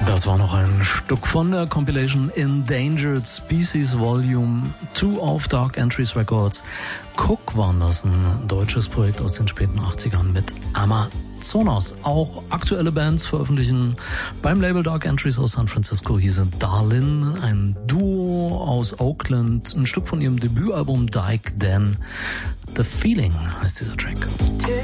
Das war noch ein Stück von der Compilation Endangered Species Volume 2 auf Dark Entries Records. Cook waren das, ein deutsches Projekt aus den späten 80ern mit Amazonas. Auch aktuelle Bands veröffentlichen beim Label Dark Entries aus San Francisco. Hier sind Darlin, ein Duo aus Oakland, ein Stück von ihrem Debütalbum Dyke Dan. The Feeling heißt dieser Track.